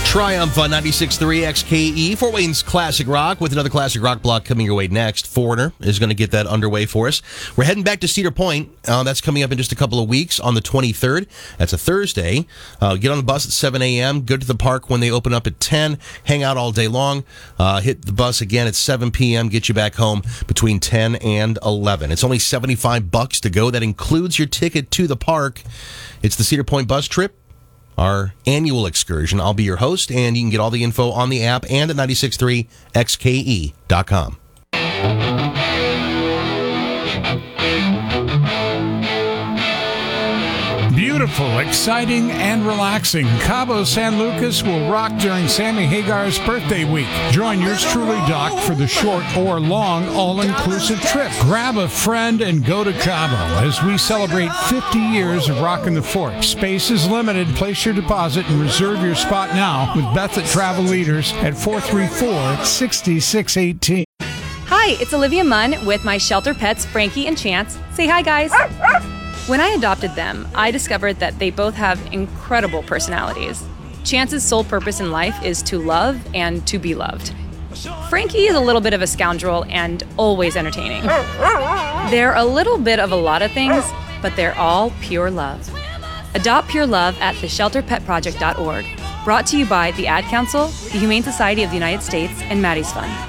Triumph on 96.3 XKE, Fort Wayne's Classic Rock, with another Classic Rock block coming your way next. Foreigner is going to get that underway for us. We're heading back to Cedar Point. That's coming up in just a couple of weeks on the 23rd. That's a Thursday. Get on the bus at 7 a.m., go to the park when they open up at 10, hang out all day long, hit the bus again at 7 p.m., get you back home between 10 and 11. It's only $75 to go. That includes your ticket to the park. It's the Cedar Point bus trip, our annual excursion. I'll be your host, and you can get all the info on the app and at 963xke.com. Beautiful, exciting, and relaxing. Cabo San Lucas will rock during Sammy Hagar's birthday week. Join yours truly, Doc, for the short or long all-inclusive trip. Grab a friend and go to Cabo as we celebrate 50 years of Rockin' the Fork. Space is limited. Place your deposit and reserve your spot now with Beth at Travel Leaders at 434-6618. Hi, it's Olivia Munn with my shelter pets, Frankie and Chance. Say hi, guys. When I adopted them, I discovered that they both have incredible personalities. Chance's sole purpose in life is to love and to be loved. Frankie is a little bit of a scoundrel and always entertaining. They're a little bit of a lot of things, but they're all pure love. Adopt pure love at theshelterpetproject.org. Brought to you by the Ad Council, the Humane Society of the United States, and Maddie's Fund.